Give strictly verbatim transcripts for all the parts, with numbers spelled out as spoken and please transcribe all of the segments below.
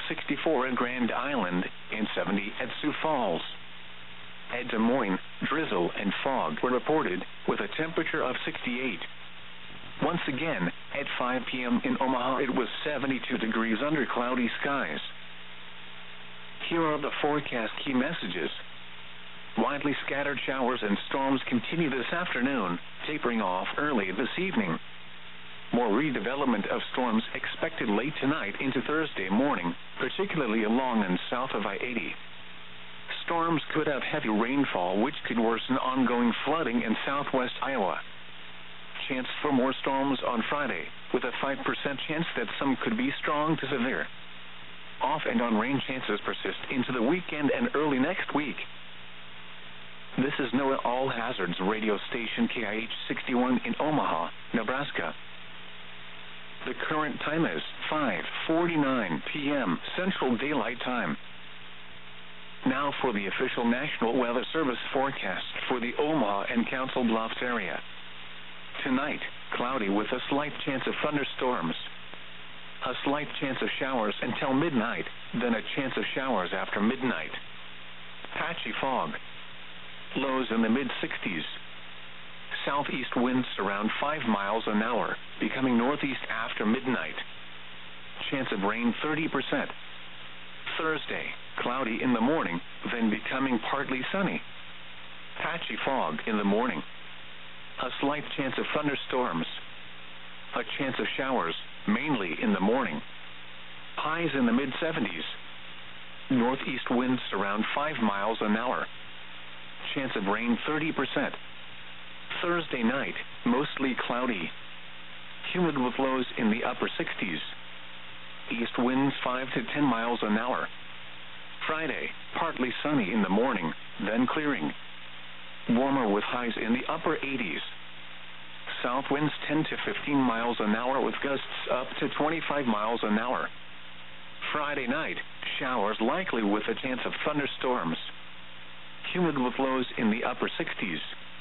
sixty-four at Grand Island and seventy at Sioux Falls. At Des Moines, drizzle and fog were reported, with a temperature of sixty-eight. Once again, at five p.m. in Omaha, it was seventy-two degrees under cloudy skies. Here are the forecast key messages. Widely scattered showers and storms continue this afternoon, tapering off early this evening. More redevelopment of storms expected late tonight into Thursday morning, particularly along and south of I eighty. Storms could have heavy rainfall, which could worsen ongoing flooding in southwest Iowa. Chance for more storms on Friday, with a five percent chance that some could be strong to severe. Off and on rain chances persist into the weekend and early next week. This is NOAA All Hazards radio station K I H sixty-one in Omaha, Nebraska. The current time is five forty-nine p.m. Central Daylight Time. Now for the official National Weather Service forecast for the Omaha and Council Bluffs area. Tonight, cloudy with a slight chance of thunderstorms. A slight chance of showers until midnight, then a chance of showers after midnight. Patchy fog. Lows in the mid sixties. Southeast winds around five miles an hour, becoming northeast after midnight. Chance of rain thirty percent. Thursday, cloudy in the morning, then becoming partly sunny. Patchy fog in the morning. A slight chance of thunderstorms. A chance of showers, mainly in the morning. Highs in the mid seventies. Northeast winds around five miles an hour. Chance of rain thirty percent. Thursday night, mostly cloudy. Humid with lows in the upper sixties. East winds five to ten miles an hour. Friday, partly sunny in the morning, then clearing. Warmer with highs in the upper eighties. South winds ten to fifteen miles an hour with gusts up to twenty-five miles an hour. Friday night, showers likely with a chance of thunderstorms. Humid with lows in the upper sixties.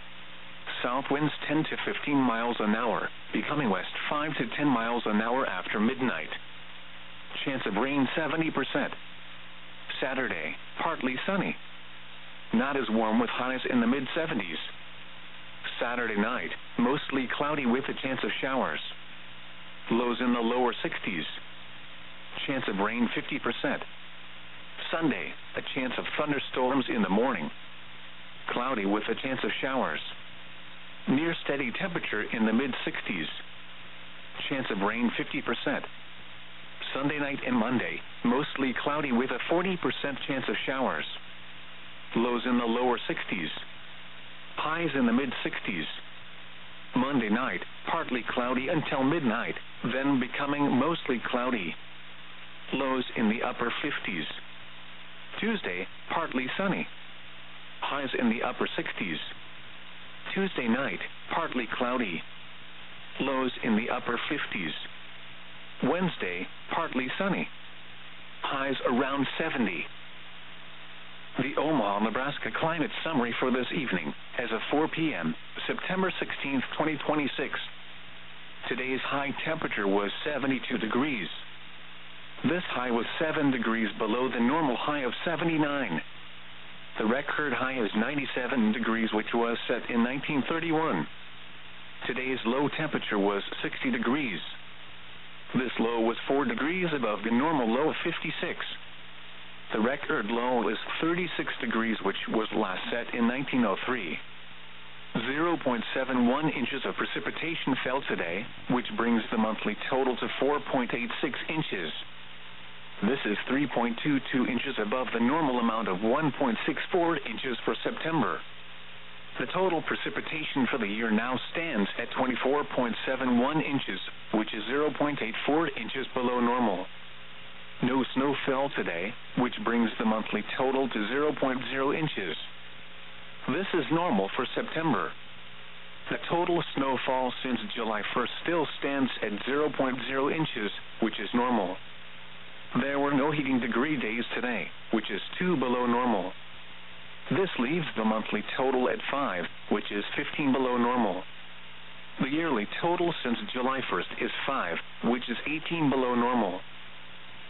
South winds ten to fifteen miles an hour, becoming west five to ten miles an hour after midnight. Chance of rain seventy percent. Saturday, partly sunny. Not as warm with highs in the mid seventies. Saturday night, mostly cloudy with a chance of showers. Lows in the lower sixties. Chance of rain fifty percent. Sunday, a chance of thunderstorms in the morning. Cloudy with a chance of showers. Near steady temperature in the mid sixties. Chance of rain fifty percent. Sunday night and Monday, mostly cloudy with a forty percent chance of showers. Lows in the lower sixties. Highs in the mid sixties. Monday night, partly cloudy until midnight, then becoming mostly cloudy. Lows in the upper fifties. Tuesday, partly sunny. Highs in the upper sixties. Tuesday night, partly cloudy. Lows in the upper fifties. Wednesday, partly sunny. Highs around seventy. The Omaha, Nebraska climate summary for this evening, as of four p.m., September sixteenth, twenty twenty-six. Today's high temperature was seventy-two degrees. This high was seven degrees below the normal high of seventy-nine. The record high is ninety-seven degrees, which was set in nineteen thirty-one. Today's low temperature was sixty degrees. This low was four degrees above the normal low of fifty-six. The record low is thirty-six degrees, which was last set in nineteen oh three. zero point seven one inches of precipitation fell today, which brings the monthly total to four point eight six inches. This is three point two two inches above the normal amount of one point six four inches for September. The total precipitation for the year now stands at twenty-four point seven one inches, which is zero point eight four inches below normal. No snow fell today, which brings the monthly total to zero point zero inches. This is normal for September. The total snowfall since July first still stands at zero point zero inches, which is normal. There were no heating degree days today, which is two below normal. This leaves the monthly total at five, which is fifteen below normal. The yearly total since July first is five, which is eighteen below normal.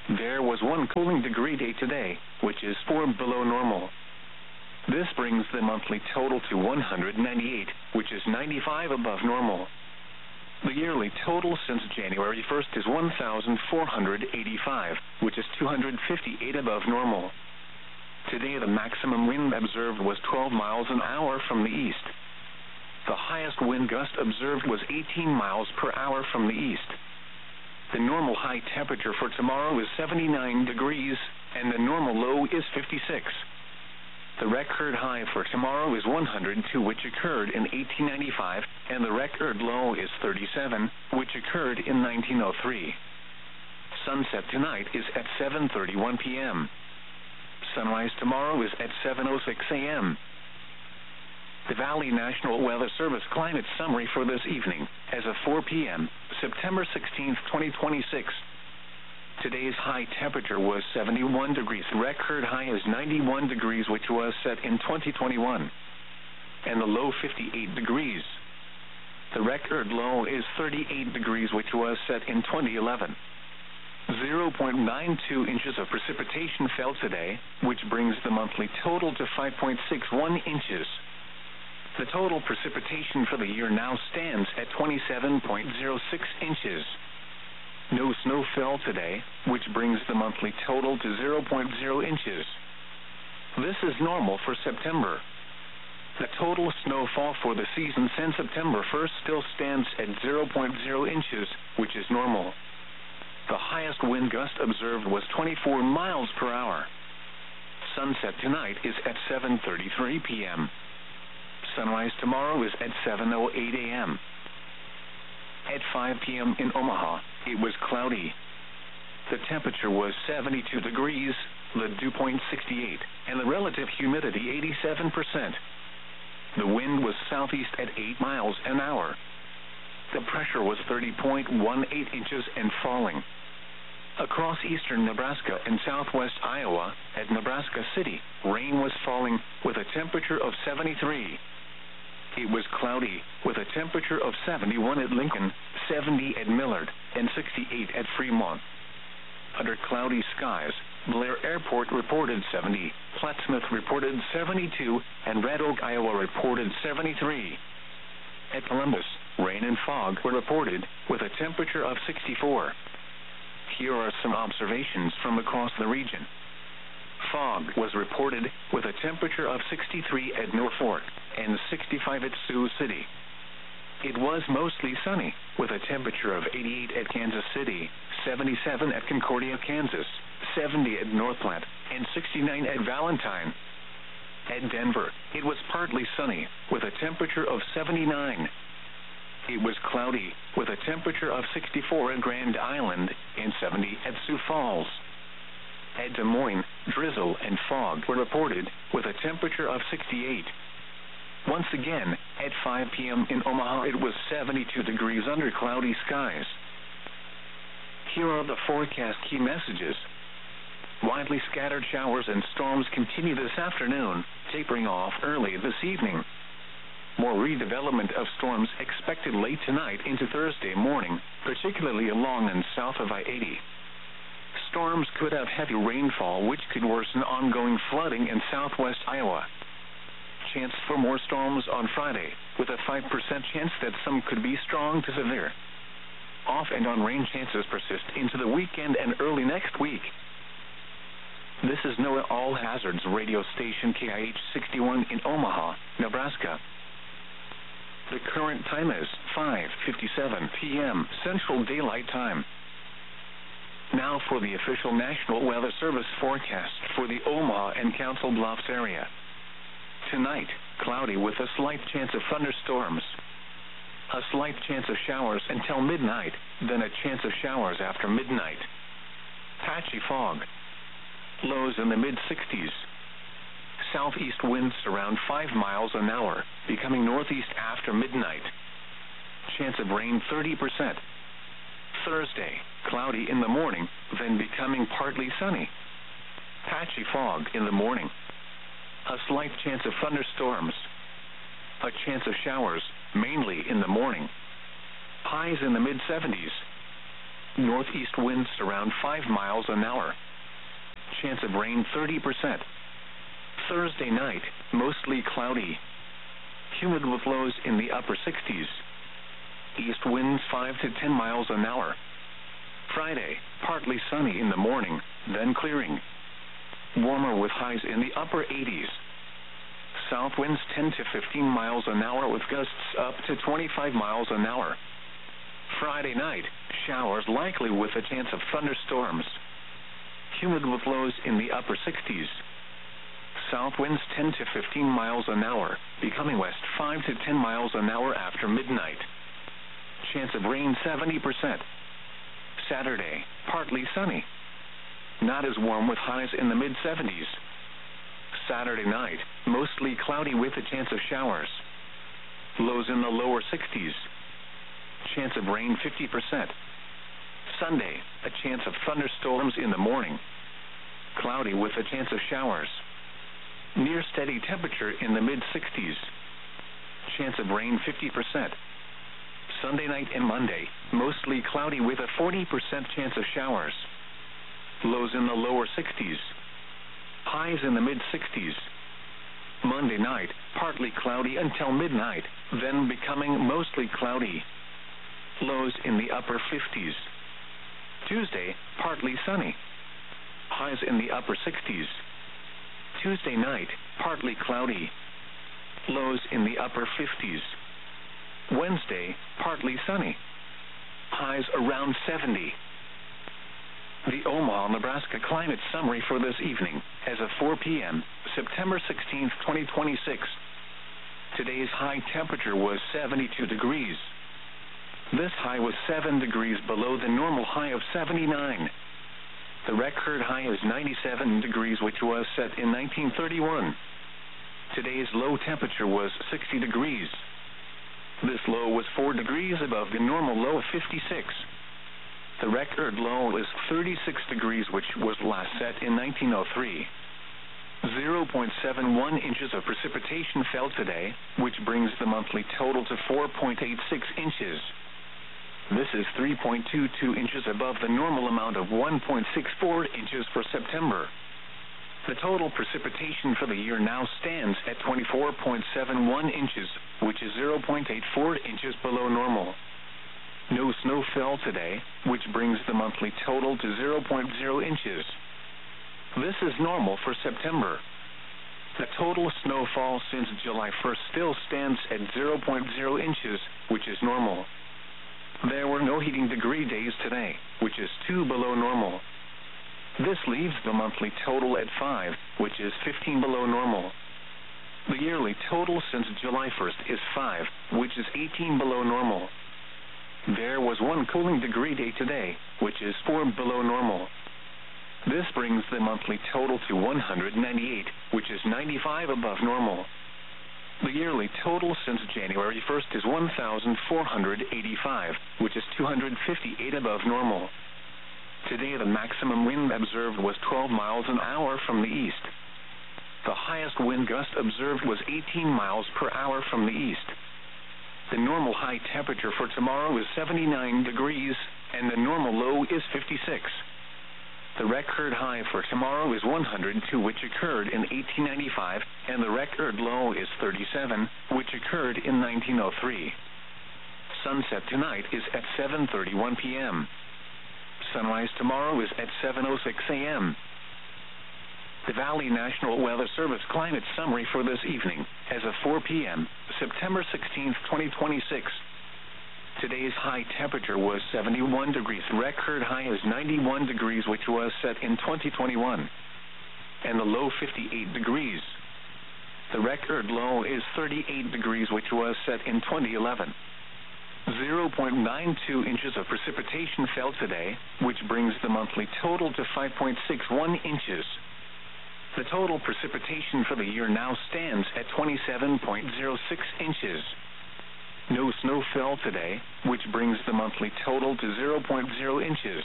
There was one cooling degree day today, which is four below normal. This brings the monthly total to one hundred ninety-eight, which is ninety-five above normal. The yearly total since January first is one thousand four hundred eighty-five, which is two hundred fifty-eight above normal. Today the maximum wind observed was twelve miles an hour from the east. The highest wind gust observed was eighteen miles per hour from the east. The normal high temperature for tomorrow is seventy-nine degrees, and the normal low is fifty-six. The record high for tomorrow is one hundred two, which occurred in eighteen ninety-five, and the record low is thirty-seven, which occurred in nineteen oh three. Sunset tonight is at seven thirty-one p m Sunrise tomorrow is at seven oh six a m The Valley National Weather Service climate summary for this evening, as of four p m, September sixteenth, twenty twenty-six. Today's high temperature was seventy-one degrees. The record high is ninety-one degrees, which was set in twenty twenty-one. And the low fifty-eight degrees. The record low is thirty-eight degrees, which was set in twenty eleven. zero point nine two inches of precipitation fell today, which brings the monthly total to five point six one inches. The total precipitation for the year now stands at twenty-seven point zero six inches. No snow fell today, which brings the monthly total to zero point zero inches. This is normal for September. The total snowfall for the season since September first still stands at zero point zero inches, which is normal. The highest wind gust observed was twenty-four miles per hour. Sunset tonight is at seven thirty-three p m Sunrise tomorrow is at seven oh eight a m At five p m in Omaha, it was cloudy. The temperature was seventy-two degrees, the dew point sixty-eight, and the relative humidity eighty-seven percent. The wind was southeast at eight miles an hour. The pressure was thirty point one eight inches and falling. Across eastern Nebraska and southwest Iowa, at Nebraska City, rain was falling with a temperature of seventy-three. It was cloudy, with a temperature of seventy-one at Lincoln, seventy at Millard, and sixty-eight at Fremont. Under cloudy skies, Blair Airport reported seventy, Plattsmouth reported seventy-two, and Red Oak, Iowa reported seventy-three. At Columbus, rain and fog were reported, with a temperature of sixty-four. Here are some observations from across the region. Fog was reported, with a temperature of sixty-three at Norfolk, and sixty-five at Sioux City. It was mostly sunny, with a temperature of eighty-eight at Kansas City, seventy-seven at Concordia, Kansas, seventy at North Platte, and sixty-nine at Valentine. At Denver, it was partly sunny, with a temperature of seventy-nine. It was cloudy, with a temperature of sixty-four at Grand Island, and seventy at Sioux Falls. At Des Moines, drizzle and fog were reported, with a temperature of sixty-eight. Once again, at five p m in Omaha, it was seventy-two degrees under cloudy skies. Here are the forecast key messages. Widely scattered showers and storms continue this afternoon, tapering off early this evening. More redevelopment of storms expected late tonight into Thursday morning, particularly along and south of I eighty. Storms could have heavy rainfall, which could worsen ongoing flooding in southwest Iowa. Chance for more storms on Friday, with a five percent chance that some could be strong to severe. Off and on rain chances persist into the weekend and early next week. This is NOAA All Hazards radio station K I H sixty-one in Omaha, Nebraska. The current time is five fifty-seven p m Central Daylight Time. Now for the official National Weather Service forecast for the Omaha and Council Bluffs area. Tonight, cloudy with a slight chance of thunderstorms. A slight chance of showers until midnight, then a chance of showers after midnight. Patchy fog. Lows in the mid sixties. Southeast winds around five miles an hour, becoming northeast after midnight. Chance of rain thirty percent. Thursday, cloudy in the morning, then becoming partly sunny. Patchy fog in the morning. A slight chance of thunderstorms. A chance of showers, mainly in the morning. Highs in the mid seventies. Northeast winds around five miles an hour. Chance of rain thirty percent. Thursday night, mostly cloudy. Humid with lows in the upper sixties. East winds five to ten miles an hour. Friday, partly sunny in the morning, then clearing. Warmer with highs in the upper eighties. South winds ten to fifteen miles an hour with gusts up to twenty-five miles an hour. Friday night, showers likely with a chance of thunderstorms. Humid with lows in the upper sixties. South winds ten to fifteen miles an hour, becoming west five to ten miles an hour after midnight. Chance of rain seventy percent. Saturday, partly sunny. Not as warm with highs in the mid-seventies. Saturday night, mostly cloudy with a chance of showers. Lows in the lower sixties. Chance of rain fifty percent. Sunday, a chance of thunderstorms in the morning. Cloudy with a chance of showers. Near steady temperature in the mid-sixties. Chance of rain fifty percent. Sunday night and Monday, mostly cloudy with a forty percent chance of showers. Lows in the lower sixties. Highs in the mid-sixties. Monday night, partly cloudy until midnight, then becoming mostly cloudy. Lows in the upper fifties. Tuesday, partly sunny. Highs in the upper sixties. Tuesday night, partly cloudy. Lows in the upper fifties. Wednesday, partly sunny. Highs around seventy. The Omaha, Nebraska climate summary for this evening, as of four p.m., September sixteenth, twenty twenty-six. Today's high temperature was seventy-two degrees. This high was seven degrees below the normal high of seventy-nine. The record high is ninety-seven degrees, which was set in nineteen thirty-one. Today's low temperature was sixty degrees. This low was four degrees above the normal low of fifty-six. The record low is thirty-six degrees, which was last set in nineteen oh three. zero point seven one inches of precipitation fell today, which brings the monthly total to four point eight six inches. This is three point two two inches above the normal amount of one point six four inches for September. The total precipitation for the year now stands at twenty-four point seven one inches, which is zero point eight four inches below normal. No snow fell today, which brings the monthly total to zero point zero inches. This is normal for September. The total snowfall since July first still stands at zero point zero inches, which is normal. There were no heating degree days today, which is two below normal. This leaves the monthly total at five, which is fifteen below normal. The yearly total since July first is five, which is eighteen below normal. There was one cooling degree day today, which is four below normal. This brings the monthly total to one hundred ninety-eight, which is ninety-five above normal. The yearly total since January first is one thousand four hundred eighty-five, which is two hundred fifty-eight above normal. Today the maximum wind observed was twelve miles an hour from the east. The highest wind gust observed was eighteen miles per hour from the east. The normal high temperature for tomorrow is seventy-nine degrees, and the normal low is fifty-six. The record high for tomorrow is one hundred two, which occurred in eighteen ninety-five, and the record low is thirty-seven, which occurred in nineteen oh three. Sunset tonight is at seven thirty-one p.m. Sunrise tomorrow is at seven oh six a.m. The Valley National Weather Service climate summary for this evening, as of four p.m., September sixteenth, twenty twenty-six. Today's high temperature was seventy-one degrees. Record high is ninety-one degrees, which was set in twenty twenty-one. And the low fifty-eight degrees. The record low is thirty-eight degrees, which was set in twenty eleven. zero point nine two inches of precipitation fell today, which brings the monthly total to five point six one inches. The total precipitation for the year now stands at twenty-seven point zero six inches. No snow fell today, which brings the monthly total to zero point zero inches.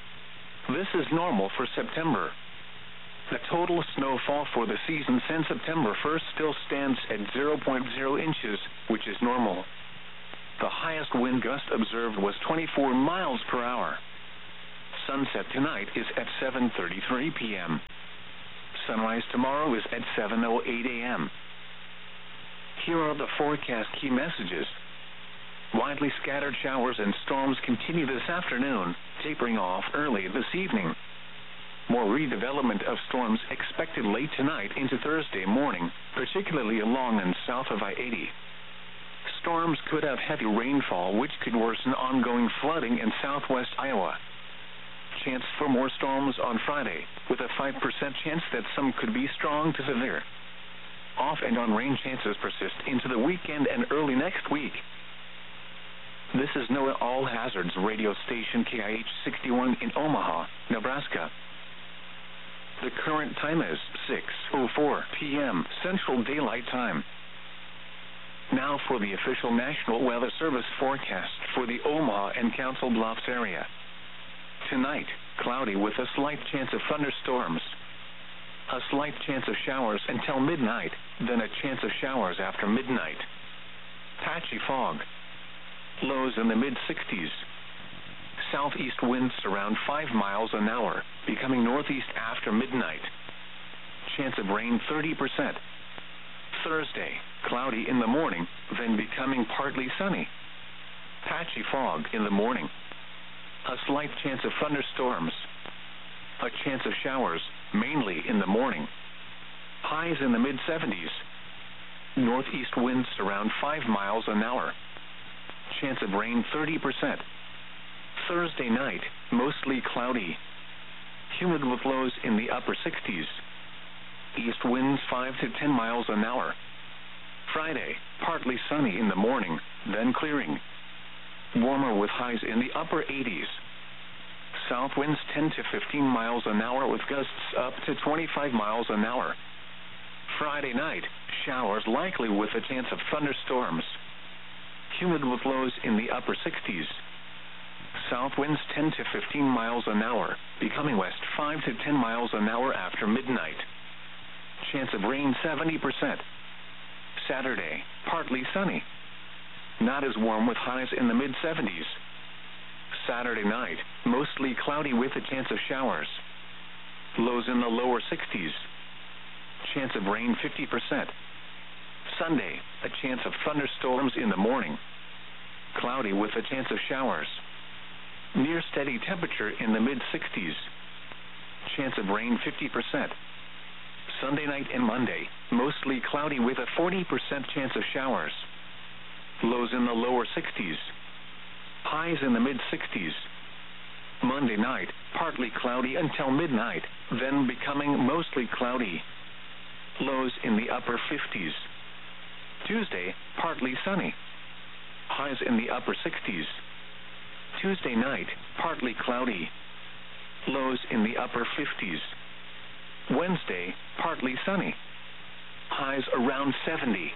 This is normal for September. The total snowfall for the season since September first still stands at zero point zero inches, which is normal. The highest wind gust observed was twenty-four miles per hour. Sunset tonight is at seven thirty-three p.m. Sunrise tomorrow is at seven oh eight a.m. Here are the forecast key messages. Widely scattered showers and storms continue this afternoon, tapering off early this evening. More redevelopment of storms expected late tonight into Thursday morning, particularly along and south of I eighty. Storms could have heavy rainfall, which could worsen ongoing flooding in southwest Iowa. Chance for more storms on Friday, with a five percent chance that some could be strong to severe. Off and on rain chances persist into the weekend and early next week. This is NOAA All Hazards radio station K I H sixty-one in Omaha, Nebraska. The current time is six oh four p.m. Central Daylight Time. Now for the official National Weather Service forecast for the Omaha and Council Bluffs area. Tonight, cloudy with a slight chance of thunderstorms. A slight chance of showers until midnight, then a chance of showers after midnight. Patchy fog. Lows in the mid sixties. Southeast winds around five miles an hour, becoming northeast after midnight. Chance of rain thirty percent. Thursday, cloudy in the morning, then becoming partly sunny. Patchy fog in the morning. A slight chance of thunderstorms. A chance of showers, mainly in the morning. Highs in the mid seventies. Northeast winds around five miles an hour. Chance of rain thirty percent. Thursday night, mostly cloudy. Humid with lows in the upper sixties. East winds five to ten miles an hour. Friday, partly sunny in the morning, then clearing. Warmer with highs in the upper eighties. South winds ten to fifteen miles an hour with gusts up to twenty-five miles an hour. Friday night, showers likely with a chance of thunderstorms. Humid with lows in the upper sixties. South winds ten to fifteen miles an hour, becoming west five to ten miles an hour after midnight. Chance of rain seventy percent. Saturday, partly sunny. Not as warm with highs in the mid seventies. Saturday night, mostly cloudy with a chance of showers. Lows in the lower sixties. Chance of rain fifty percent. Sunday, a chance of thunderstorms in the morning. Cloudy with a chance of showers. Near steady temperature in the mid sixties. Chance of rain fifty percent. Sunday night and Monday, mostly cloudy with a forty percent chance of showers. Lows in the lower sixties. Highs in the mid sixties. Monday night, partly cloudy until midnight, then becoming mostly cloudy. Lows in the upper fifties. Tuesday, partly sunny. Highs in the upper sixties. Tuesday night, partly cloudy. Lows in the upper fifties. Wednesday, partly sunny. Highs around seventy.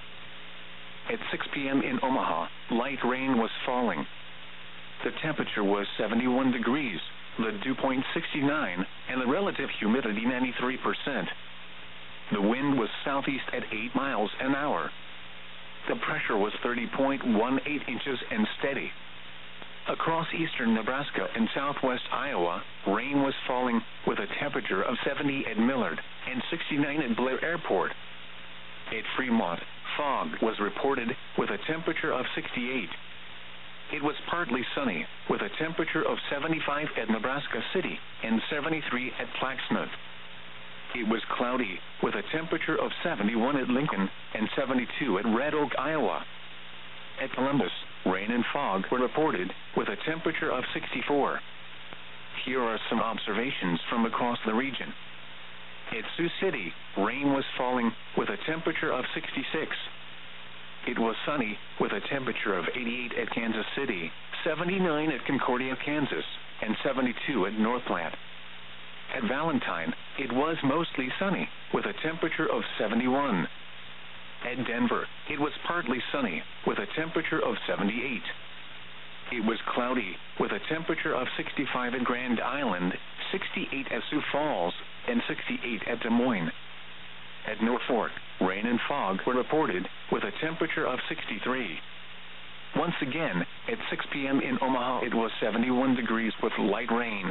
At six p.m. in Omaha, light rain was falling. The temperature was seventy-one degrees, the dew point sixty-nine, and the relative humidity ninety-three percent. The wind was southeast at eight miles an hour. The pressure was thirty point one eight inches and steady. Across eastern Nebraska and southwest Iowa, rain was falling with a temperature of seventy at Millard and sixty-nine at Blair Airport. At Fremont, fog was reported with a temperature of sixty-eight. It was partly sunny with a temperature of seventy-five at Nebraska City and seventy-three at Plaxmouth. It was cloudy with a temperature of seventy-one at Lincoln and seventy-two at Red Oak, Iowa. At Columbus, rain and fog were reported with a temperature of sixty-four. Here are some observations from across the region. At Sioux City, rain was falling with a temperature of sixty-six. It was sunny with a temperature of eighty-eight at Kansas City, seventy-nine at Concordia, Kansas, and seventy-two at Northland. At Valentine, it was mostly sunny with a temperature of seventy-one. At Denver, it was partly sunny with a temperature of seventy-eight. It was cloudy with a temperature of sixty-five at Grand Island, sixty-eight at Sioux Falls, and sixty-eight at Des Moines. At Norfolk, rain and fog were reported with a temperature of sixty-three. Once again, at six p.m. in Omaha, it was seventy-one degrees with light rain.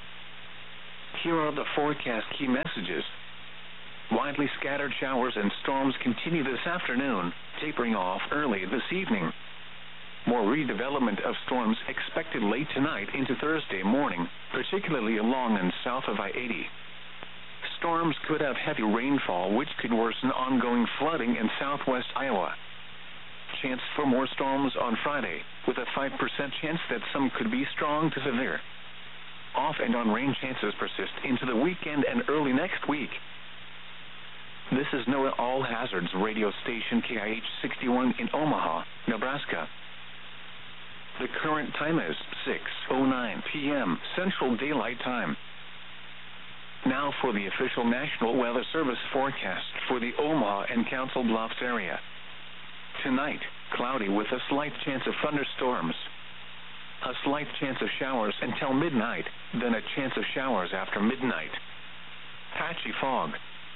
Here are the forecast key messages. Widely scattered showers and storms continue this afternoon, tapering off early this evening. More redevelopment of storms expected late tonight into Thursday morning, particularly along and south of I eighty. Storms could have heavy rainfall, which could worsen ongoing flooding in southwest Iowa. Chance for more storms on Friday, with a five percent chance that some could be strong to severe. Off and on rain chances persist into the weekend and early next week. This is NOAA All Hazards radio station K I H sixty-one in Omaha, Nebraska. The current time is six oh nine p.m. Central Daylight Time. Now for the official National Weather Service forecast for the Omaha and Council Bluffs area. Tonight, cloudy with a slight chance of thunderstorms. A slight chance of showers until midnight, then a chance of showers after midnight. Patchy fog.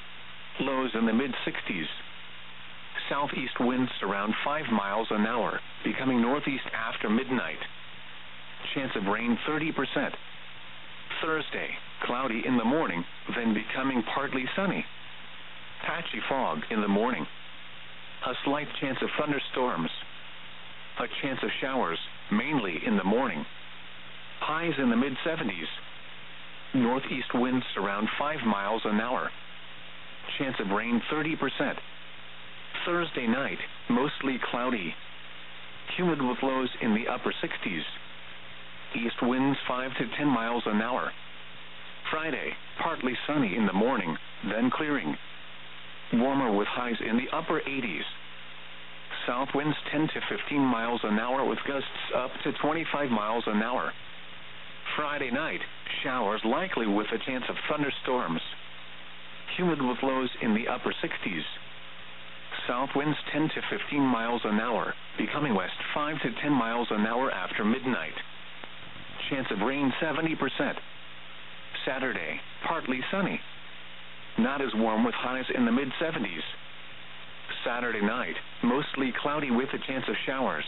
Lows in the mid sixties. Southeast winds around five miles an hour, becoming northeast after midnight. Chance of rain thirty percent. Thursday, cloudy in the morning, then becoming partly sunny. Patchy fog in the morning. A slight chance of thunderstorms. A chance of showers, mainly in the morning. Highs in the mid seventies. Northeast winds around five miles an hour. Chance of rain thirty percent. Thursday night, mostly cloudy. Humid with lows in the upper sixties. East winds five to ten miles an hour. Friday, partly sunny in the morning, then clearing. Warmer with highs in the upper eighties. South winds ten to fifteen miles an hour with gusts up to twenty-five miles an hour. Friday night, showers likely with a chance of thunderstorms. Humid with lows in the upper sixties. South winds ten to fifteen miles an hour, becoming west five to ten miles an hour after midnight. Chance of rain seventy percent. Saturday, partly sunny. Not as warm with highs in the mid seventies. Saturday night, mostly cloudy with a chance of showers.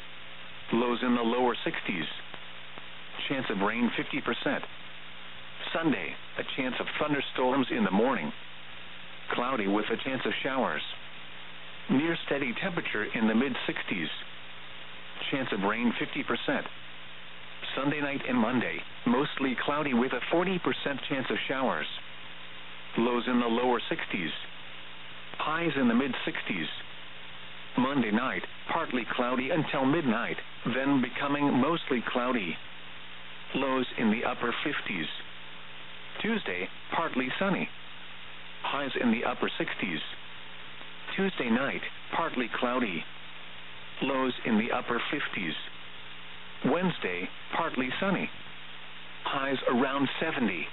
Lows in the lower sixties. Chance of rain fifty percent. Sunday, a chance of thunderstorms in the morning. Cloudy with a chance of showers. Near steady temperature in the mid sixties. Chance of rain fifty percent. Sunday night and Monday, mostly cloudy with a forty percent chance of showers. Lows in the lower sixties. Highs in the mid sixties. Monday night, partly cloudy until midnight, then becoming mostly cloudy. Lows in the upper fifties. Tuesday, partly sunny. Highs in the upper sixties. Tuesday night, partly cloudy. Lows in the upper fifties. Wednesday, partly sunny. Highs around seventy.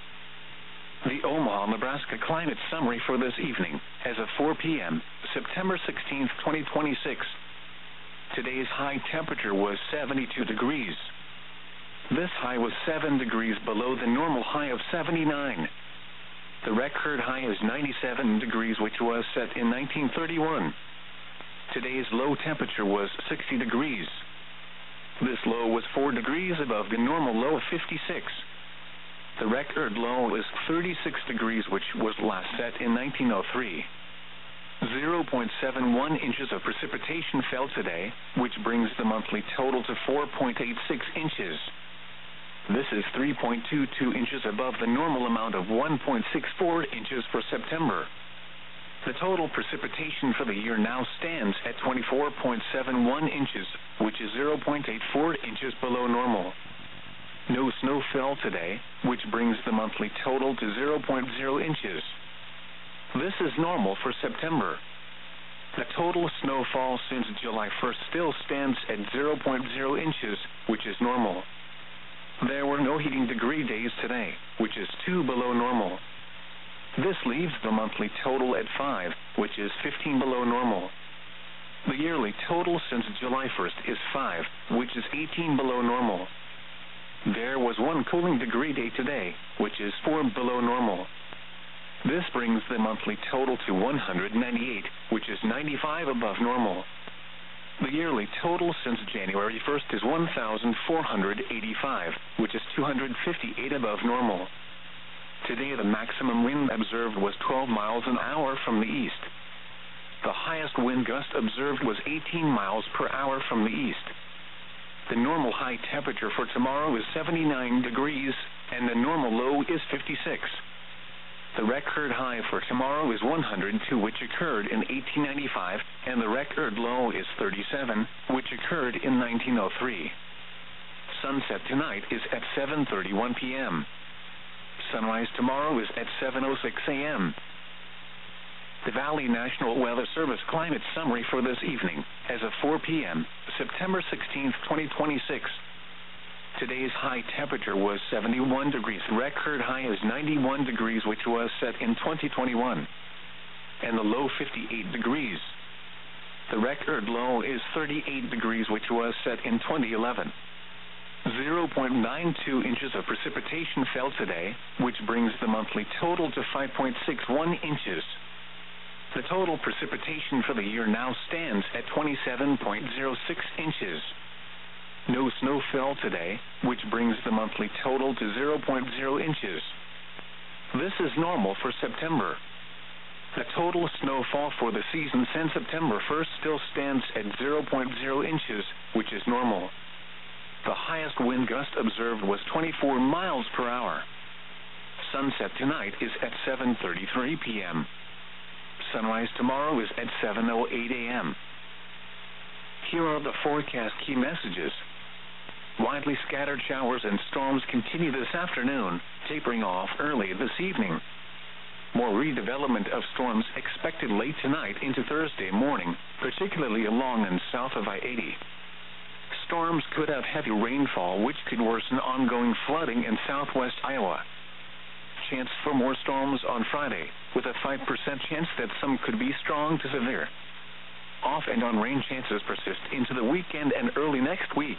The Omaha, Nebraska climate summary for this evening, as of four p.m., September sixteenth, twenty twenty-six. Today's high temperature was seventy-two degrees. This high was seven degrees below the normal high of seventy-nine. The record high is ninety-seven degrees, which was set in nineteen thirty-one. Today's low temperature was sixty degrees. This low was four degrees above the normal low of fifty-six. The record low is thirty-six degrees, which was last set in nineteen oh three. zero point seven one inches of precipitation fell today, which brings the monthly total to four point eight six inches. This is three point two two inches above the normal amount of one point six four inches for September. The total precipitation for the year now stands at twenty-four point seven one inches, which is zero point eight four inches below normal. No snow fell today, which brings the monthly total to zero point zero inches. This is normal for September. The total snowfall since July first still stands at zero point zero inches, which is normal. There were no heating degree days today, which is two below normal. This leaves the monthly total at five, which is fifteen below normal. The yearly total since July first is five, which is eighteen below normal. There was one cooling degree day today, which is four below normal. This brings the monthly total to one hundred ninety-eight, which is ninety-five above normal. The yearly total since January first is one thousand four hundred eighty-five, which is two hundred fifty-eight above normal. Today the maximum wind observed was twelve miles an hour from the east. The highest wind gust observed was eighteen miles per hour from the east. The normal high temperature for tomorrow is seventy-nine degrees, and the normal low is fifty-six. The record high for tomorrow is one hundred two, which occurred in eighteen ninety-five, and the record low is thirty-seven, which occurred in nineteen oh three. Sunset tonight is at seven thirty-one p m Sunrise tomorrow is at seven oh six a m The Valley National Weather Service climate summary for this evening, as of four p m, September sixteenth, twenty twenty-six. Today's high temperature was seventy-one degrees. Record high is ninety-one degrees, which was set in twenty twenty-one. And the low fifty-eight degrees. The record low is thirty-eight degrees, which was set in twenty eleven. zero point nine two inches of precipitation fell today, which brings the monthly total to five point six one inches. The total precipitation for the year now stands at twenty-seven point zero six inches. No snow fell today, which brings the monthly total to zero point zero inches. This is normal for September. The total snowfall for the season since September first still stands at zero point zero inches, which is normal. The highest wind gust observed was twenty-four miles per hour. Sunset tonight is at seven thirty-three p m Sunrise tomorrow is at seven oh eight a m Here are the forecast key messages. Widely scattered showers and storms continue this afternoon, tapering off early this evening. More redevelopment of storms expected late tonight into Thursday morning, particularly along and south of I eighty. Storms could have heavy rainfall, which could worsen ongoing flooding in southwest Iowa. Chance for more storms on Friday, with a five percent chance that some could be strong to severe. Off and on rain chances persist into the weekend and early next week.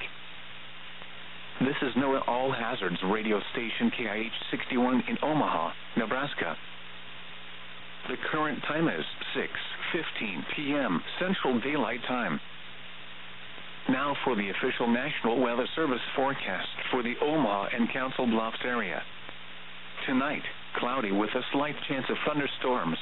This is NOAA All Hazards radio station K I H sixty-one in Omaha, Nebraska. The current time is six fifteen p m Central Daylight Time. Now for the official National Weather Service forecast for the Omaha and Council Bluffs area. Tonight, cloudy with a slight chance of thunderstorms.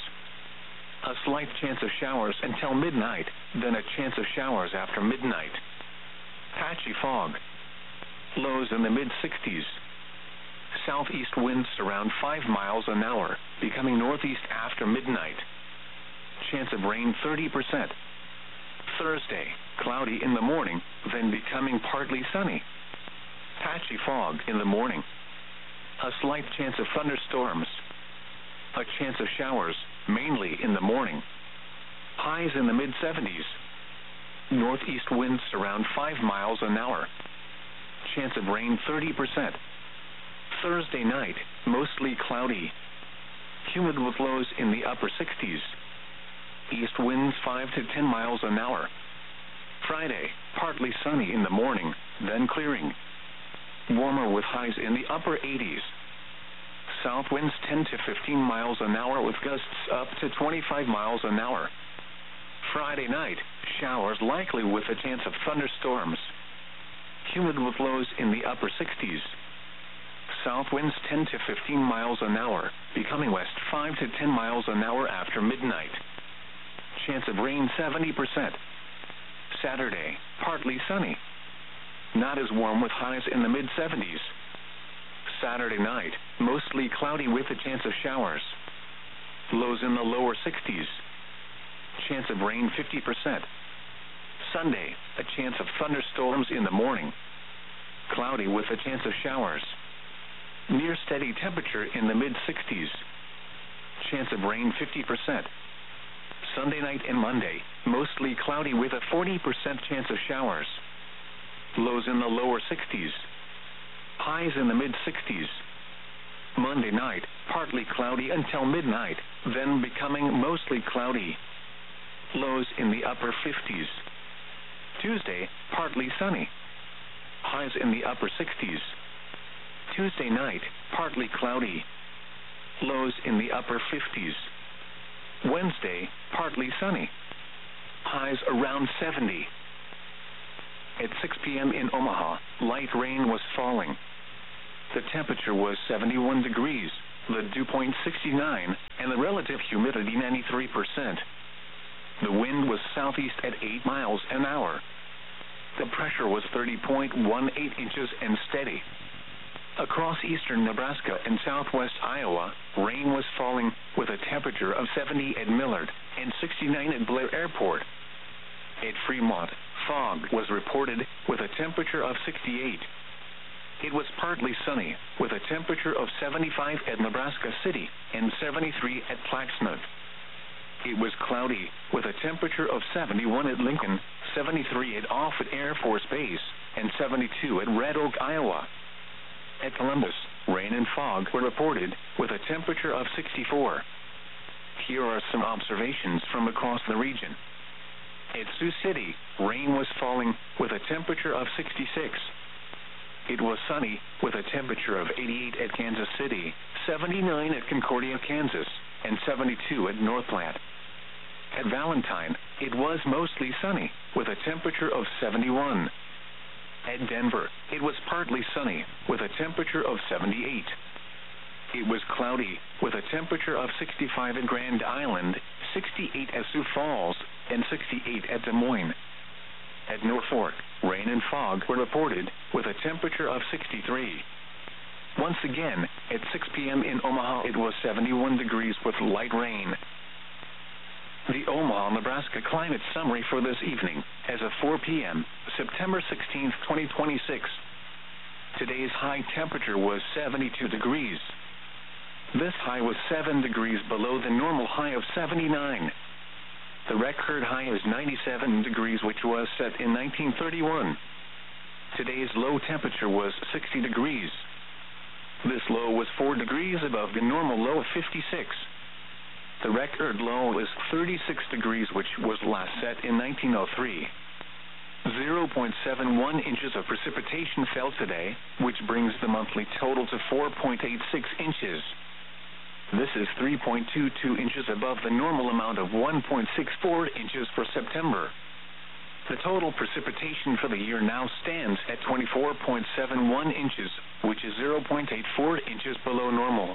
A slight chance of showers until midnight, then a chance of showers after midnight. Patchy fog. Lows in the mid sixties. Southeast winds around five miles an hour, becoming northeast after midnight. Chance of rain thirty percent. Thursday, cloudy in the morning, then becoming partly sunny. Patchy fog in the morning. A slight chance of thunderstorms. A chance of showers, mainly in the morning. Highs in the mid seventies. Northeast winds around five miles an hour. Chance of rain thirty percent. Thursday night, mostly cloudy. Humid with lows in the upper sixties. East winds five to ten miles an hour. Friday, partly sunny in the morning, then clearing. Warmer with highs in the upper eighties. South winds ten to fifteen miles an hour with gusts up to twenty-five miles an hour. Friday night, showers likely with a chance of thunderstorms. Humid with lows in the upper sixties. South winds ten to fifteen miles an hour, becoming west five to ten miles an hour after midnight. Chance of rain seventy percent. Saturday, partly sunny. Not as warm with highs in the mid seventies. Saturday night, mostly cloudy with a chance of showers. Lows in the lower sixties. Chance of rain fifty percent. Sunday, a chance of thunderstorms in the morning. Cloudy with a chance of showers. Near steady temperature in the mid sixties. Chance of rain fifty percent. Sunday night and Monday, mostly cloudy with a forty percent chance of showers. Lows in the lower sixties. Highs in the mid sixties. Monday night, partly cloudy until midnight, then becoming mostly cloudy. Lows in the upper fifties. Tuesday, partly sunny. Highs in the upper sixties. Tuesday night, partly cloudy. Lows in the upper fifties. Wednesday, partly sunny. Highs around seventy. at six p.m. in Omaha, light rain was falling. The temperature was seventy-one degrees, the dew point sixty-nine, and the relative humidity ninety-three percent. The wind was southeast at eight miles an hour. The pressure was thirty point one eight inches and steady. Across eastern Nebraska and southwest Iowa, rain was falling with a temperature of seventy at Millard and sixty-nine at Blair Airport. At Fremont, fog was reported with a temperature of sixty-eight. It was partly sunny with a temperature of seventy-five at Nebraska City and seventy-three at Plaxnut. It was cloudy with a temperature of seventy-one at Lincoln, seventy-three at Offutt Air Force Base, and seventy-two at Red Oak, Iowa. At Columbus, rain and fog were reported with a temperature of sixty-four. Here are some observations from across the region. At Sioux City, rain was falling with a temperature of sixty-six. It was sunny with a temperature of eighty-eight at Kansas City, seventy-nine at Concordia, Kansas, and seventy-two at North Platte. At Valentine, it was mostly sunny with a temperature of seventy-one. At Denver, it was partly sunny with a temperature of seventy-eight. It was cloudy with a temperature of sixty-five at Grand Island, sixty-eight at Sioux Falls, and sixty-eight at Des Moines. At Norfolk, rain and fog were reported with a temperature of sixty-three. Once again, at six p.m. in Omaha, it was seventy-one degrees with light rain. The Omaha, Nebraska climate summary for this evening, as of four p.m., September sixteenth, twenty twenty-six. Today's high temperature was seventy-two degrees. This high was seven degrees below the normal high of seventy-nine. The record high is ninety-seven degrees, which was set in nineteen thirty-one. Today's low temperature was sixty degrees. This low was four degrees above the normal low of fifty-six. The record low is thirty-six degrees, which was last set in nineteen oh three. zero point seven one inches of precipitation fell today, which brings the monthly total to four point eight six inches. This is three point two two inches above the normal amount of one point six four inches for September. The total precipitation for the year now stands at twenty-four point seven one inches, which is zero point eight four inches below normal.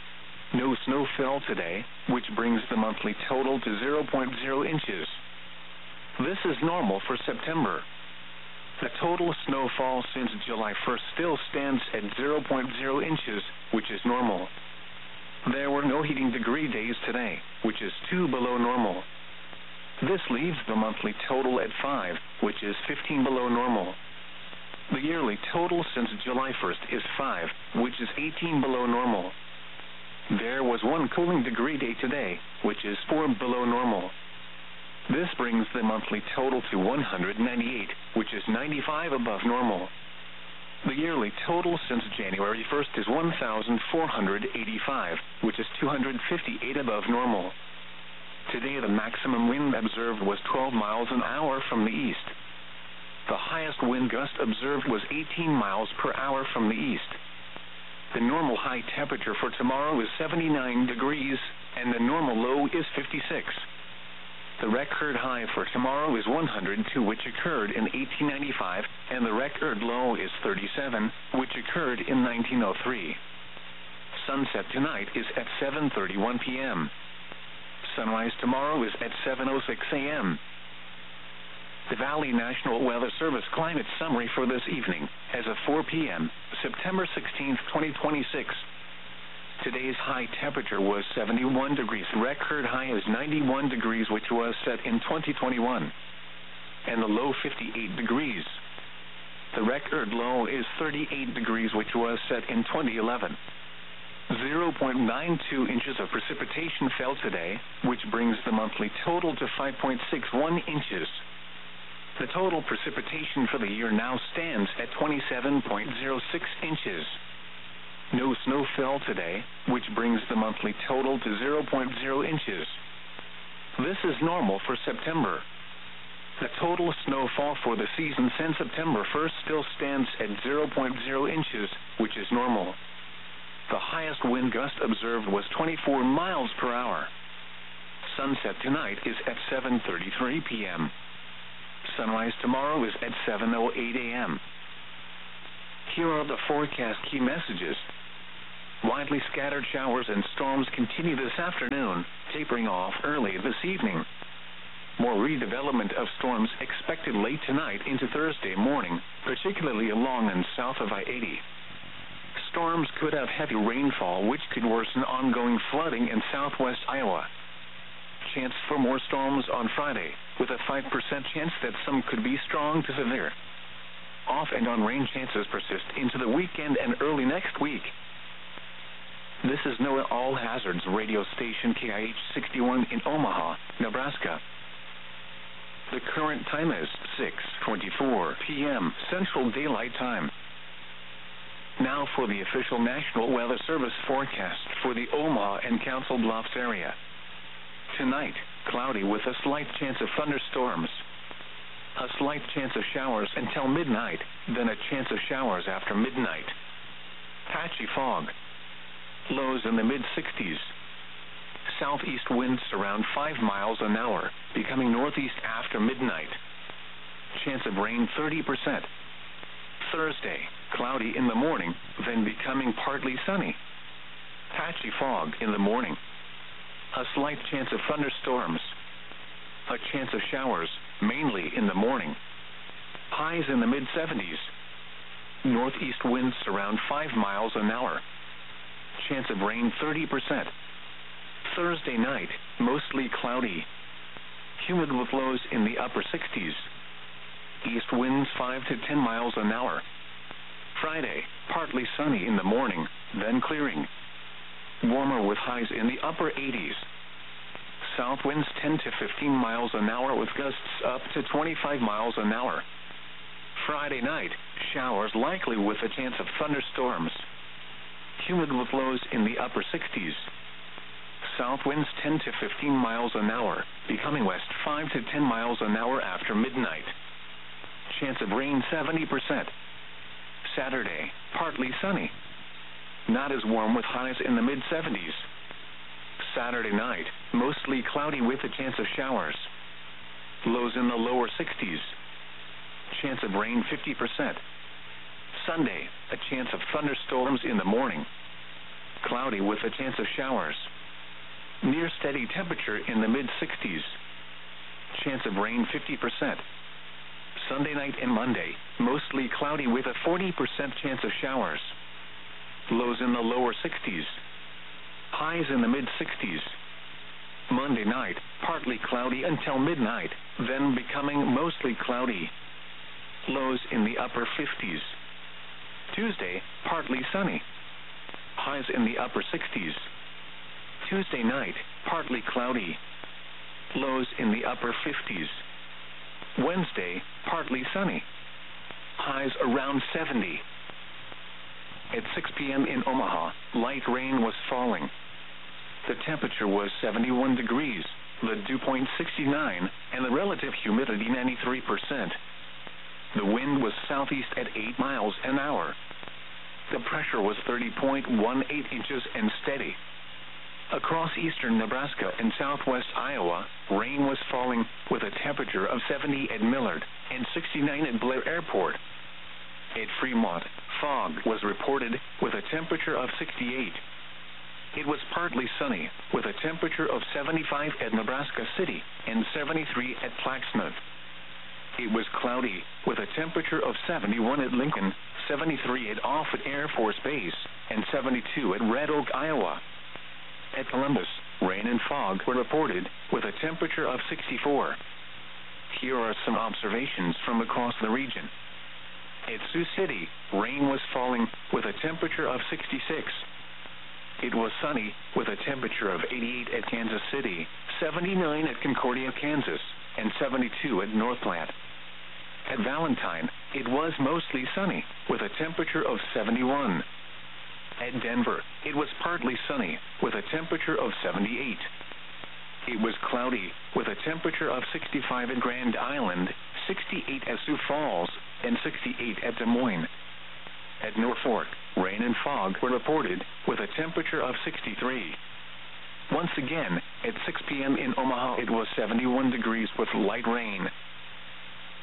No snow fell today, which brings the monthly total to zero point zero inches. This is normal for September. The total snowfall since July first still stands at zero point zero inches, which is normal. There were no heating degree days today, which is two below normal. This leaves the monthly total at five, which is fifteen below normal. The yearly total since July first is five, which is eighteen below normal. There was one cooling degree day today, which is four below normal. This brings the monthly total to one hundred ninety-eight, which is ninety-five above normal. The yearly total since January first is one thousand four hundred eighty-five, which is two hundred fifty-eight above normal. Today the maximum wind observed was twelve miles an hour from the east. The highest wind gust observed was eighteen miles per hour from the east. The normal high temperature for tomorrow is seventy-nine degrees, and the normal low is fifty-six. The record high for tomorrow is one hundred two, which occurred in eighteen ninety-five, and the record low is thirty-seven, which occurred in nineteen oh three. Sunset tonight is at seven thirty-one p.m. Sunrise tomorrow is at seven oh six a.m. The Valley National Weather Service climate summary for this evening, as of four p.m., September sixteenth, twenty twenty-six. Today's high temperature was seventy-one degrees. Record high is ninety-one degrees, which was set in twenty twenty-one. And the low fifty-eight degrees. The record low is thirty-eight degrees, which was set in twenty eleven. zero point nine two inches of precipitation fell today, which brings the monthly total to five point six one inches. The total precipitation for the year now stands at twenty-seven point zero six inches. No snow fell today, which brings the monthly total to zero point zero inches. This is normal for September. The total snowfall for the season since September first still stands at zero point zero inches, which is normal. The highest wind gust observed was twenty-four miles per hour. Sunset tonight is at seven thirty-three p.m. Sunrise tomorrow is at seven oh eight a.m. Here are the forecast key messages. Widely scattered showers and storms continue this afternoon, tapering off early this evening. More redevelopment of storms expected late tonight into Thursday morning, particularly along and south of I eighty. Storms could have heavy rainfall, which could worsen ongoing flooding in southwest Iowa. Chance for more storms on Friday, with a five percent chance that some could be strong to severe. Off and on rain chances persist into the weekend and early next week. This is NOAA All Hazards radio station K I H sixty-one in Omaha, Nebraska. The current time is six twenty-four p.m. Central Daylight Time. Now for the official National Weather Service forecast for the Omaha and Council Bluffs area. Tonight, cloudy with a slight chance of thunderstorms. A slight chance of showers until midnight, then a chance of showers after midnight. Patchy fog. Lows in the mid sixties. Southeast winds around five miles an hour, becoming northeast after midnight. Chance of rain thirty percent. Thursday, cloudy in the morning, then becoming partly sunny. Patchy fog in the morning. A slight chance of thunderstorms. A chance of showers, mainly in the morning. Highs in the mid seventies. Northeast winds around five miles an hour. Chance of rain thirty percent. Thursday night, mostly cloudy. Humid with lows in the upper sixties. East winds five to ten miles an hour. Friday, partly sunny in the morning, then clearing. Warmer with highs in the upper eighties. South winds ten to fifteen miles an hour with gusts up to twenty-five miles an hour. Friday night, showers likely with a chance of thunderstorms. Humid with lows in the upper sixties. South winds ten to fifteen miles an hour, becoming west five to ten miles an hour after midnight. Chance of rain seventy percent. Saturday, partly sunny. Not as warm with highs in the mid seventies. Saturday night, mostly cloudy with a chance of showers. Lows in the lower sixties. Chance of rain fifty percent. Sunday, a chance of thunderstorms in the morning. Cloudy with a chance of showers. Near steady temperature in the mid sixties. Chance of rain fifty percent. Sunday night and Monday, mostly cloudy with a forty percent chance of showers. Lows in the lower sixties. Highs in the mid sixties. Monday night, partly cloudy until midnight, then becoming mostly cloudy. Lows in the upper fifties. Tuesday, partly sunny. Highs in the upper sixties. Tuesday night, partly cloudy. Lows in the upper fifties. Wednesday, partly sunny. Highs around seventy. At six p.m. in Omaha, light rain was falling. The temperature was seventy-one degrees, the dew point sixty-nine, and the relative humidity ninety-three percent. The wind was southeast at eight miles an hour. The pressure was thirty point one eight inches and steady. Across eastern Nebraska and southwest Iowa, rain was falling with a temperature of seventy at Millard and sixty-nine at Blair Airport. At Fremont, fog was reported with a temperature of sixty-eight. It was partly sunny with a temperature of seventy-five at Nebraska City and seventy-three at Plaxmouth. It was cloudy with a temperature of seventy-one at Lincoln, seventy-three at Offutt Air Force Base, and seventy-two at Red Oak, Iowa. At Columbus, rain and fog were reported with a temperature of sixty-four. Here are some observations from across the region. At Sioux City, rain was falling with a temperature of sixty-six. It was sunny with a temperature of eighty-eight at Kansas City, seventy-nine at Concordia, Kansas, and seventy-two at Northplant. At Valentine, it was mostly sunny with a temperature of seventy-one. At Denver, it was partly sunny with a temperature of seventy-eight. It was cloudy with a temperature of sixty-five at Grand Island, sixty-eight at Sioux Falls, and sixty-eight at Des Moines. At Norfolk, rain and fog were reported with a temperature of sixty-three. Once again, at six p.m. in Omaha, it was seventy-one degrees with light rain.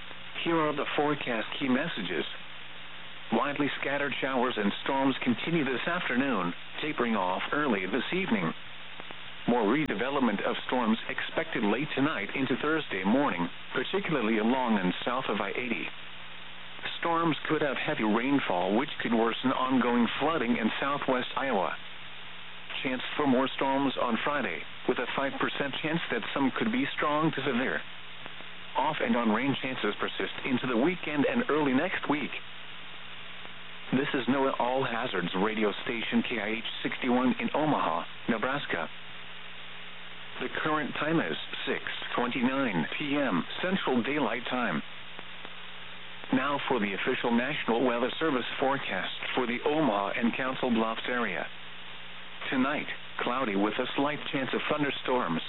Here are the forecast key messages. Widely scattered showers and storms continue this afternoon, tapering off early this evening. More redevelopment of storms expected late tonight into Thursday morning, particularly along and south of I eighty. Storms could have heavy rainfall, which could worsen ongoing flooding in southwest Iowa. Chance for more storms on Friday, with a five percent chance that some could be strong to severe. Off and on rain chances persist into the weekend and early next week. This is NOAA All Hazards radio station K I H sixty-one in Omaha, Nebraska. The current time is six twenty-nine p m Central Daylight Time. Now for the official National Weather Service forecast for the Omaha and Council Bluffs area. Tonight, cloudy with a slight chance of thunderstorms.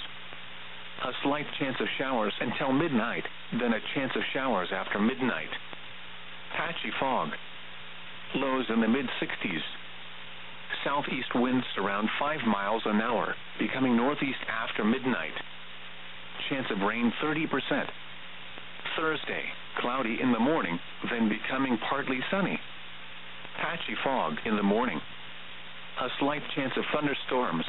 A slight chance of showers until midnight, then a chance of showers after midnight. Patchy fog. Lows in the mid sixties. Southeast winds around five miles an hour, becoming northeast after midnight. Chance of rain thirty percent. Thursday, cloudy in the morning, then becoming partly sunny. Patchy fog in the morning. A slight chance of thunderstorms.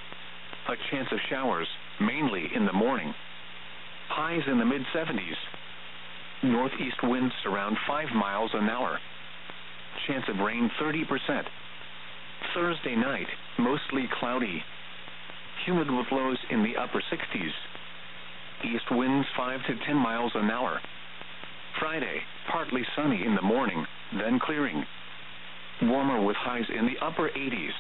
A chance of showers, mainly in the morning. Highs in the mid seventies. Northeast winds around five miles an hour. Chance of rain thirty percent. Thursday night, mostly cloudy. Humid with lows in the upper sixties. East winds five to ten miles an hour. Friday, partly sunny in the morning, then clearing. Warmer with highs in the upper eighties.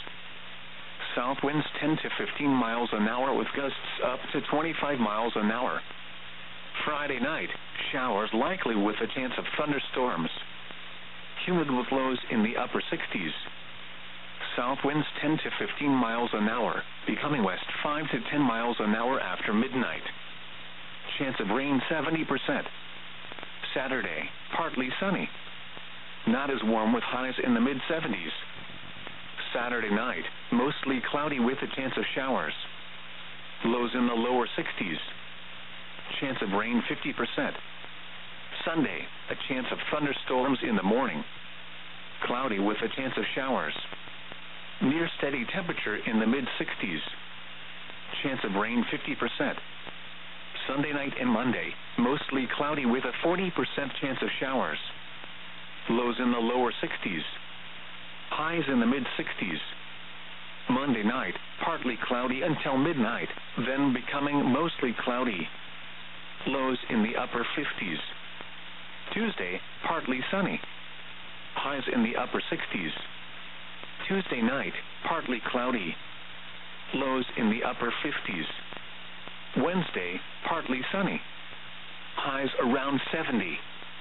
South winds ten to fifteen miles an hour with gusts up to twenty-five miles an hour. Friday night, showers likely with a chance of thunderstorms. Humid with lows in the upper sixties. South winds ten to fifteen miles an hour, becoming west five to ten miles an hour after midnight. Chance of rain seventy percent. Saturday, partly sunny. Not as warm with highs in the mid seventies. Saturday night, mostly cloudy with a chance of showers. Lows in the lower sixties. Chance of rain fifty percent. Sunday, a chance of thunderstorms in the morning. Cloudy with a chance of showers. Near steady temperature in the mid sixties. Chance of rain fifty percent. Sunday night and Monday, mostly cloudy with a forty percent chance of showers. Lows in the lower sixties. Highs in the mid sixties. Monday night, partly cloudy until midnight, then becoming mostly cloudy. Lows in the upper fifties. Tuesday, partly sunny. Highs in the upper sixties. Tuesday night, partly cloudy. Lows in the upper fifties. Wednesday, partly sunny. Highs around seventy.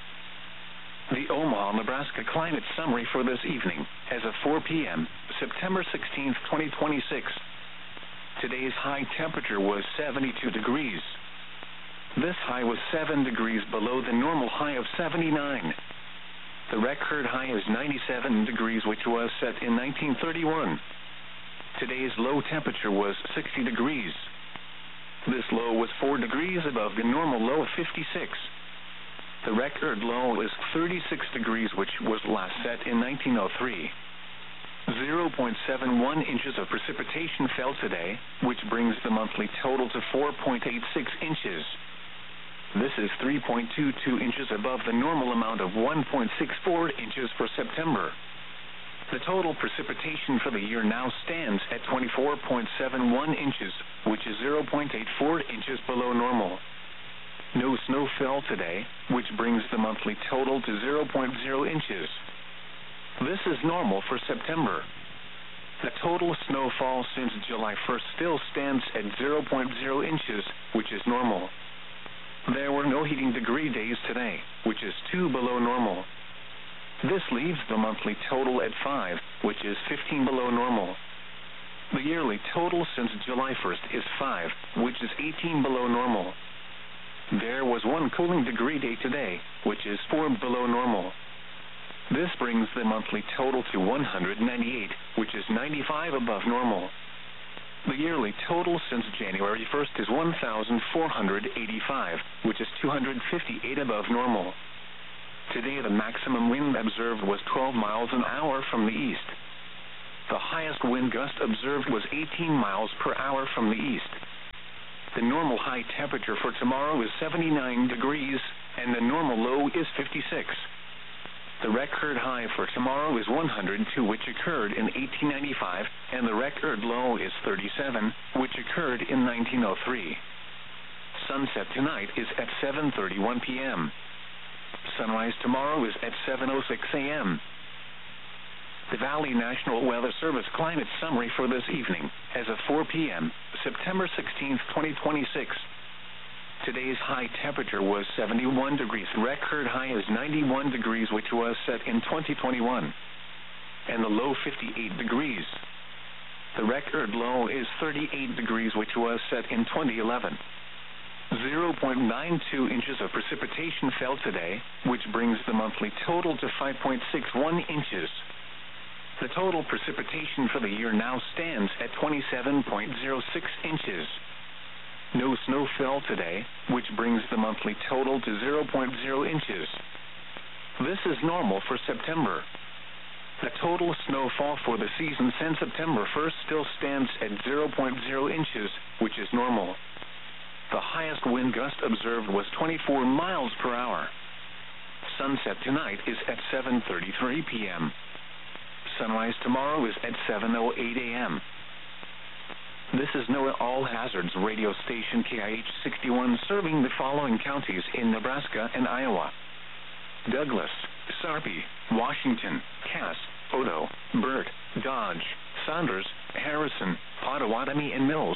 The Omaha, Nebraska climate summary for this evening, as of four p m, September sixteenth, twenty twenty-six. Today's high temperature was seventy-two degrees. This high was seven degrees below the normal high of seventy-nine. The record high is ninety-seven degrees, which was set in nineteen thirty-one. Today's low temperature was sixty degrees. This low was four degrees above the normal low of fifty-six. The record low is thirty-six degrees, which was last set in nineteen oh three. zero point seven one inches of precipitation fell today, which brings the monthly total to four point eight six inches. This is three point two two inches above the normal amount of one point six four inches for September. The total precipitation for the year now stands at twenty-four point seven one inches, which is zero point eight four inches below normal. No snow fell today, which brings the monthly total to zero point zero inches. This is normal for September. The total snowfall since July first still stands at zero point zero inches, which is normal. There were no heating degree days today, which is two below normal. This leaves the monthly total at five, which is fifteen below normal. The yearly total since July first is five, which is eighteen below normal. There was one cooling degree day today, which is four below normal. This brings the monthly total to one hundred ninety-eight, which is ninety-five above normal. The yearly total since January first is one thousand four hundred eighty-five, which is two hundred fifty-eight above normal. Today the maximum wind observed was twelve miles an hour from the east. The highest wind gust observed was eighteen miles per hour from the east. The normal high temperature for tomorrow is seventy-nine degrees, and the normal low is fifty-six. The record high for tomorrow is one hundred two, which occurred in eighteen ninety-five, and the record low is thirty-seven, which occurred in nineteen oh three. Sunset tonight is at seven thirty-one p m Sunrise tomorrow is at seven oh six a m The Valley National Weather Service climate summary for this evening, as of four p m, September sixteenth, twenty twenty-six. Today's high temperature was seventy-one degrees. Record high is ninety-one degrees, which was set in twenty twenty-one. And the low fifty-eight degrees. The record low is thirty-eight degrees, which was set in twenty eleven. zero point nine two inches of precipitation fell today, which brings the monthly total to five point six one inches. The total precipitation for the year now stands at twenty-seven point zero six inches. No snow fell today, which brings the monthly total to zero point zero inches. This is normal for September. The total snowfall for the season since September first still stands at zero point zero inches, which is normal. The highest wind gust observed was twenty-four miles per hour. Sunset tonight is at seven thirty-three p m Sunrise tomorrow is at seven oh eight a m This is NOAA All Hazards radio station K I H sixty-one, serving the following counties in Nebraska and Iowa: Douglas, Sarpy, Washington, Cass, Odo, Burt, Dodge, Saunders, Harrison, Pottawatomie, and Mills.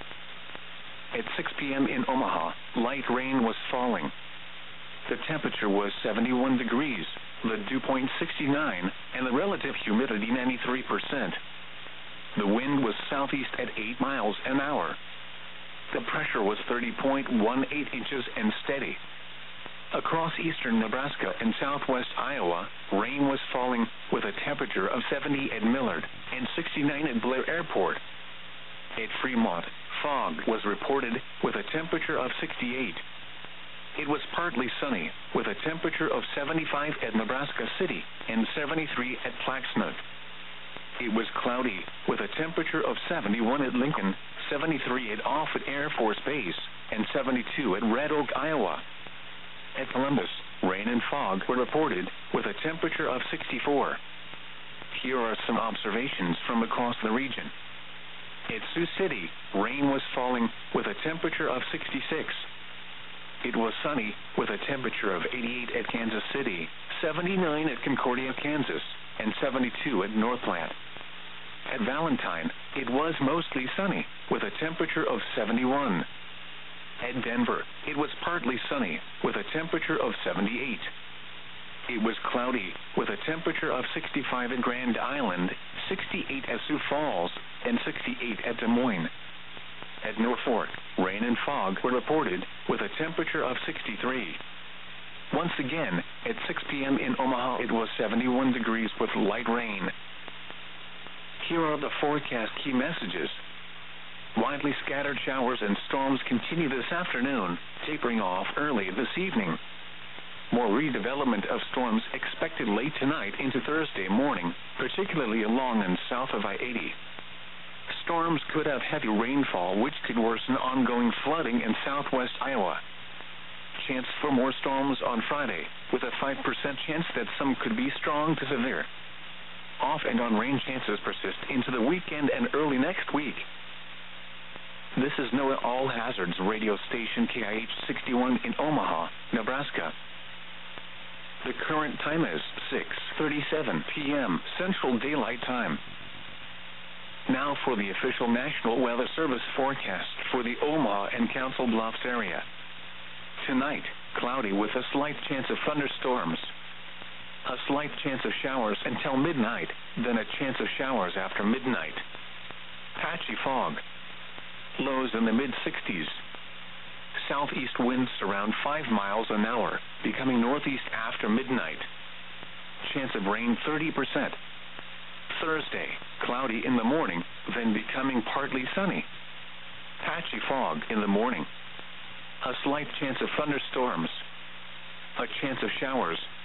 At six p m in Omaha, light rain was falling. The temperature was seventy-one degrees, the dew point sixty-nine, and the relative humidity ninety-three percent. The wind was southeast at eight miles an hour. The pressure was thirty point one eight inches and steady. Across eastern Nebraska and southwest Iowa, rain was falling with a temperature of seventy at Millard and sixty-nine at Blair Airport. At Fremont, fog was reported with a temperature of sixty-eight. It was partly sunny with a temperature of seventy-five at Nebraska City and seventy-three at Plaxnut. It was cloudy with a temperature of seventy-one at Lincoln, seventy-three at Offutt Air Force Base, and seventy-two at Red Oak, Iowa. At Columbus, rain and fog were reported with a temperature of sixty-four. Here are some observations from across the region. At Sioux City, rain was falling with a temperature of sixty-six. It was sunny with a temperature of eighty-eight at Kansas City, seventy-nine at Concordia, Kansas, and seventy-two at Northland. At Valentine, it was mostly sunny with a temperature of seventy-one. At Denver, it was partly sunny with a temperature of seventy-eight. It was cloudy with a temperature of sixty-five at Grand Island, sixty-eight at Sioux Falls, and sixty-eight at Des Moines. At Norfolk, rain and fog were reported with a temperature of sixty-three. Once again, at six p m in Omaha, it was seventy-one degrees with light rain. Here are the forecast key messages. Widely scattered showers and storms continue this afternoon, tapering off early this evening. More redevelopment of storms expected late tonight into Thursday morning, particularly along and south of I eighty. Storms could have heavy rainfall, which could worsen ongoing flooding in southwest Iowa. Chance for more storms on Friday, with a five percent chance that some could be strong to severe. Off and on rain chances persist into the weekend and early next week. This is NOAA All Hazards radio station K I H sixty-one in Omaha, Nebraska. The current time is six thirty-seven p m Central Daylight Time. Now for the official National Weather Service forecast for the Omaha and Council Bluffs area. Tonight, cloudy with a slight chance of thunderstorms. A slight chance of showers until midnight, then a chance of showers after midnight. Patchy fog. Lows in the mid sixties. Southeast winds around five miles an hour, becoming northeast after midnight. Chance of rain thirty percent. Thursday, cloudy in the morning, then becoming partly sunny. Patchy fog in the morning. A slight chance of thunderstorms. A chance of showers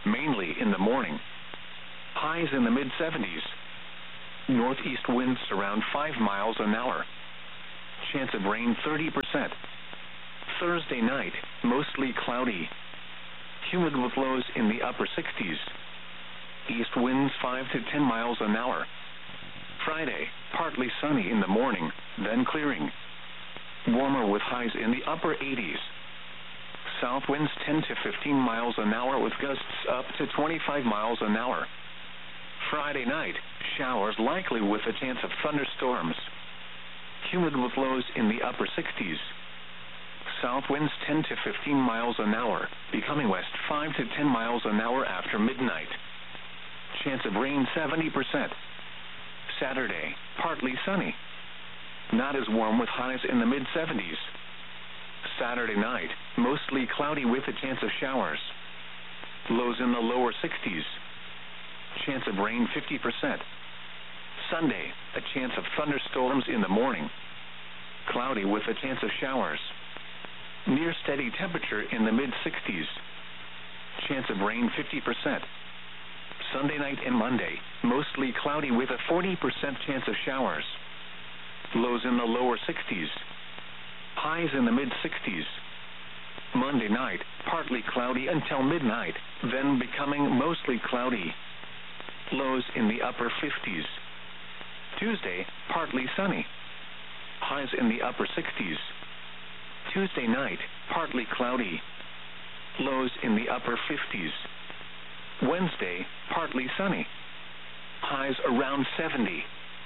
mainly in the morning. Highs in the mid seventies. Northeast winds around five miles an hour. Chance of rain thirty percent. Thursday night, mostly cloudy. Humid with lows in the upper sixties. East winds five to ten miles an hour. Friday, partly sunny in the morning, then clearing. Warmer with highs in the upper eighties. South winds ten to fifteen miles an hour with gusts up to twenty-five miles an hour. Friday night, showers likely with a chance of thunderstorms. Humid with lows in the upper sixties. South winds ten to fifteen miles an hour, becoming west five to ten miles an hour after midnight. Chance of rain seventy percent. Saturday, partly sunny. Not as warm with highs in the mid seventies. Saturday night, mostly cloudy with a chance of showers. Lows in the lower sixties. Chance of rain fifty percent. Sunday, a chance of thunderstorms in the morning. Cloudy with a chance of showers. Near steady temperature in the mid sixties. Chance of rain fifty percent. Sunday night and Monday, mostly cloudy with a forty percent chance of showers. Lows in the lower sixties. Highs in the mid sixties. Monday night, partly cloudy until midnight, then becoming mostly cloudy. Lows in the upper fifties. Tuesday, partly sunny. Highs in the upper sixties. Tuesday night, partly cloudy. Lows in the upper fifties. Wednesday, partly sunny. Highs around seventy.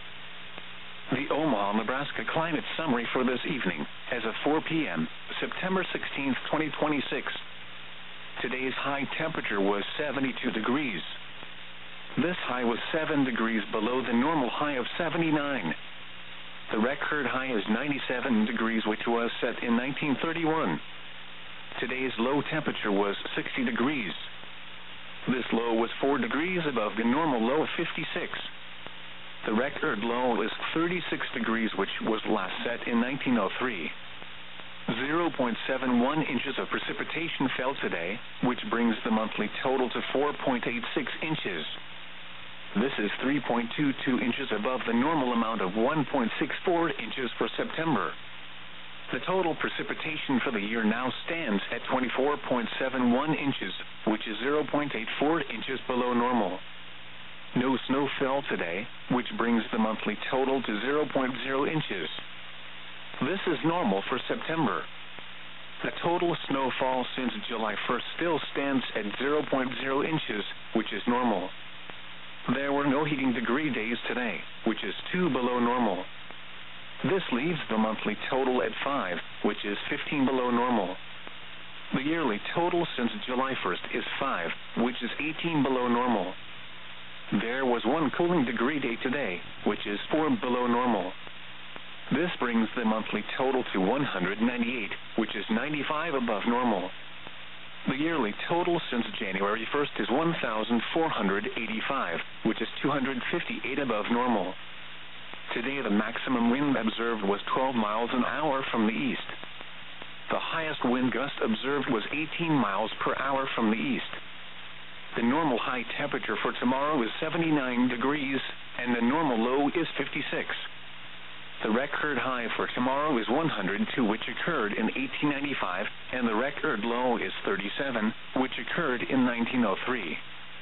The Omaha, Nebraska climate summary for this evening, as of four p.m., September sixteenth, twenty twenty-six. Today's high temperature was seventy-two degrees. This high was seven degrees below the normal high of seventy-nine. The record high is ninety-seven degrees, which was set in nineteen thirty-one. Today's low temperature was sixty degrees. This low was four degrees above the normal low of fifty-six. The record low is thirty-six degrees, which was last set in nineteen oh three. zero point seven one inches of precipitation fell today, which brings the monthly total to four point eight six inches. This is three point two two inches above the normal amount of one point six four inches for September. The total precipitation for the year now stands at twenty-four point seven one inches, which is zero point eight four inches below normal. No snow fell today, which brings the monthly total to zero point zero inches. This is normal for September. The total snowfall since July first still stands at zero point zero inches, which is normal. There were no heating degree days today, which is two below normal. This leaves the monthly total at five, which is fifteen below normal. The yearly total since July first is five, which is eighteen below normal. There was one cooling degree day today, which is four below normal. This brings the monthly total to one hundred ninety-eight, which is ninety-five above normal. The yearly total since January first is one thousand four hundred eighty-five, which is two hundred fifty-eight above normal. Today the maximum wind observed was twelve miles an hour from the east. The highest wind gust observed was eighteen miles per hour from the east. The normal high temperature for tomorrow is seventy-nine degrees, and the normal low is fifty-six. The record high for tomorrow is one hundred two, which occurred in eighteen ninety-five, and the record low is thirty-seven, which occurred in nineteen oh three.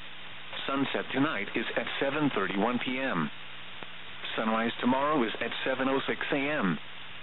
Sunset tonight is at seven thirty-one p.m. Sunrise tomorrow is at seven oh six a.m.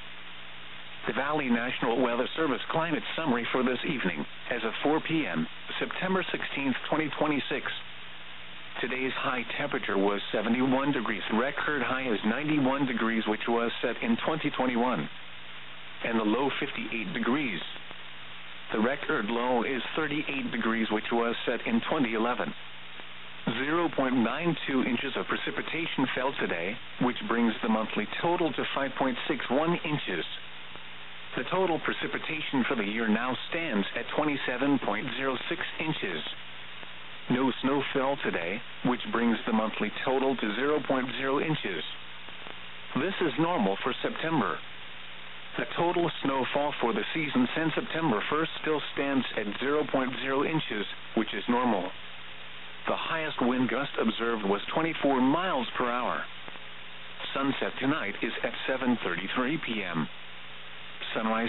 The Valley National Weather Service climate summary for this evening, as of four p.m., September sixteenth, twenty twenty-six. Today's high temperature was seventy-one degrees. Record high is ninety-one degrees, which was set in twenty twenty-one. And the low fifty-eight degrees. The record low is thirty-eight degrees, which was set in twenty eleven. zero point nine two inches of precipitation fell today, which brings the monthly total to five point six one inches. The total precipitation for the year now stands at twenty-seven point zero six inches. No snow fell today, which brings the monthly total to zero point zero inches. This is normal for September. The total snowfall for the season since September first still stands at zero point zero inches, which is normal. The highest wind gust observed was twenty-four miles per hour. Sunset tonight is at seven thirty-three p m Sunrise